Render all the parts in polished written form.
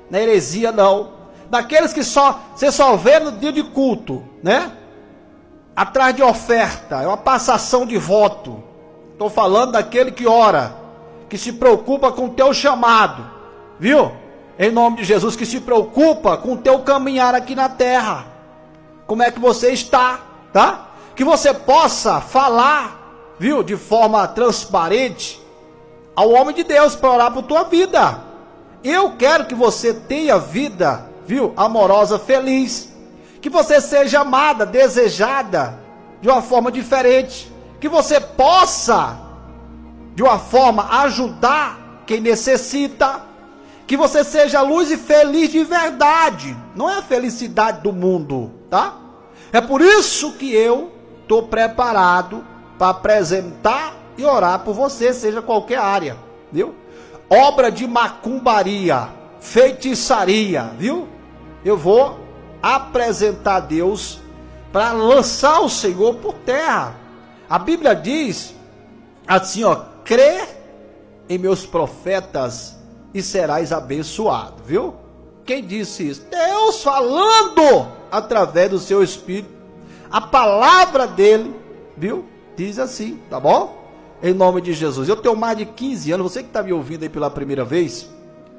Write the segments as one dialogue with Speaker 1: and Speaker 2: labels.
Speaker 1: na heresia não, daqueles que você só vê no dia de culto, né? Atrás de oferta, é uma passação de voto. Estou falando daquele que ora, que se preocupa com o teu chamado, viu? Em nome de Jesus, que se preocupa com o teu caminhar aqui na terra. Como é que você está, tá? Que você possa falar, viu? De forma transparente ao homem de Deus para orar por tua vida. Eu quero que você tenha vida, viu? Amorosa, feliz. Que você seja amada, desejada de uma forma diferente. Que você possa, de uma forma, ajudar quem necessita. Que você seja luz e feliz de verdade. Não é a felicidade do mundo, tá? É por isso que eu estou preparado para apresentar e orar por você, seja qualquer área, viu? Obra de macumbaria, feitiçaria, viu? Eu vou apresentar a Deus para lançar o Senhor por terra. A Bíblia diz assim, ó: crê em meus profetas e serás abençoado, viu? Quem disse isso? Deus falando através do seu Espírito. A palavra dele, viu? Diz assim, tá bom? Em nome de Jesus. Eu tenho mais de 15 anos, você que está me ouvindo aí pela primeira vez,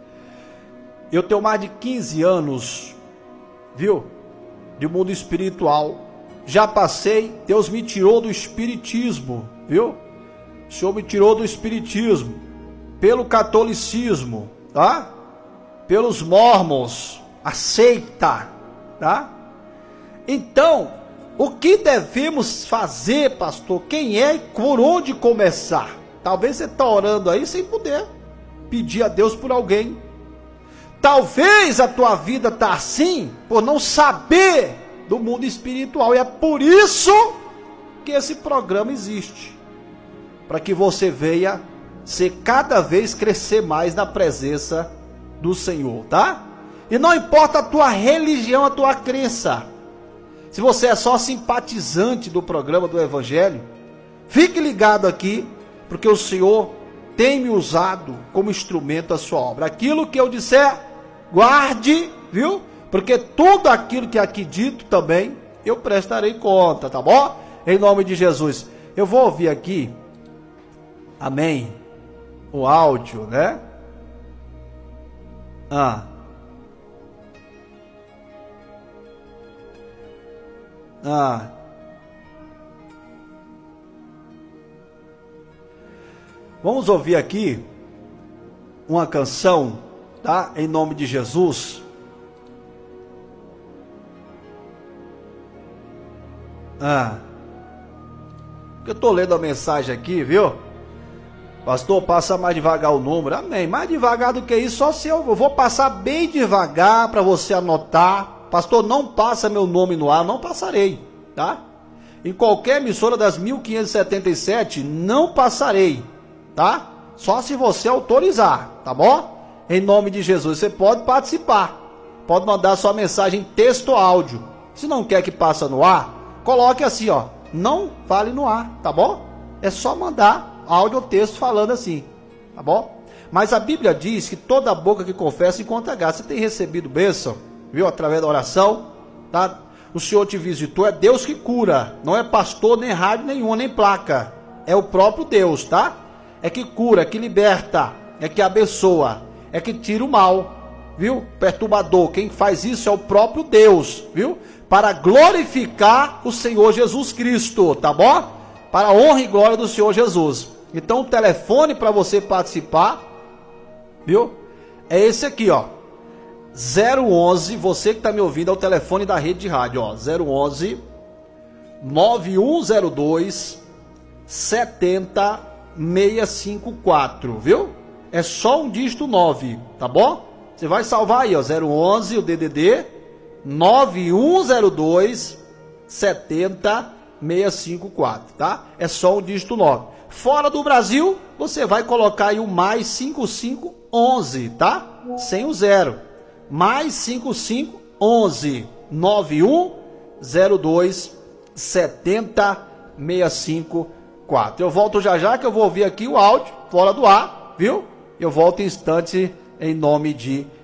Speaker 1: eu tenho mais de 15 anos, viu? De mundo espiritual. Já passei, Deus me tirou do espiritismo, viu? O Senhor me tirou do espiritismo, pelo catolicismo, tá? Pelos mormons, a seita, tá? Então, o que devemos fazer, pastor? Quem é e por onde começar? Talvez você está orando aí sem poder pedir a Deus por alguém. Talvez a tua vida está assim por não saber do mundo espiritual. E é por isso que esse programa existe. Para que você venha ser cada vez crescer mais na presença do Senhor, tá? E não importa a tua religião, a tua crença. Se você é só simpatizante do programa do Evangelho, fique ligado aqui, porque o Senhor tem me usado como instrumento da sua obra. Aquilo que eu disser, guarde, viu? Porque tudo aquilo que é aqui dito também, eu prestarei conta, tá bom? Em nome de Jesus. Eu vou ouvir aqui, amém, o áudio, né? Vamos ouvir aqui uma canção, tá? Em nome de Jesus. Eu estou lendo a mensagem aqui, viu? Pastor, passa mais devagar o número. Amém. Mais devagar do que isso, só se eu vou passar bem devagar para você anotar. Pastor, não passa meu nome no ar, não passarei, tá? Em qualquer emissora das 1577, não passarei, tá? Só se você autorizar, tá bom? Em nome de Jesus, você pode participar. Pode mandar sua mensagem texto ou áudio. Se não quer que passe no ar, coloque assim, ó: não fale no ar, tá bom? É só mandar áudio ou texto falando assim, tá bom? Mas a Bíblia diz que toda boca que confessa encontra graça. Você tem recebido bênção, viu? Através da oração, tá? O Senhor te visitou, é Deus que cura. Não é pastor, nem rádio nenhuma, nem placa. É o próprio Deus, tá? É que cura, é que liberta, é que abençoa, é que tira o mal, viu? Perturbador. Quem faz isso é o próprio Deus, viu? Para glorificar o Senhor Jesus Cristo, tá bom? Para a honra e glória do Senhor Jesus. Então o telefone para você participar, viu? É esse aqui, ó: 011, você que está me ouvindo, é o telefone da rede de rádio, ó: 011 9102 70654, viu? É só um dígito 9, tá bom? Você vai salvar aí, ó: 011, o DDD 9102 70654, tá? É só um dígito 9. Fora do Brasil, você vai colocar aí o mais 5511, tá? Sem o zero. Mais 5511 9102 70654. Eu volto já já, que eu vou ouvir aqui o áudio fora do ar, viu? Eu volto em instante, em nome de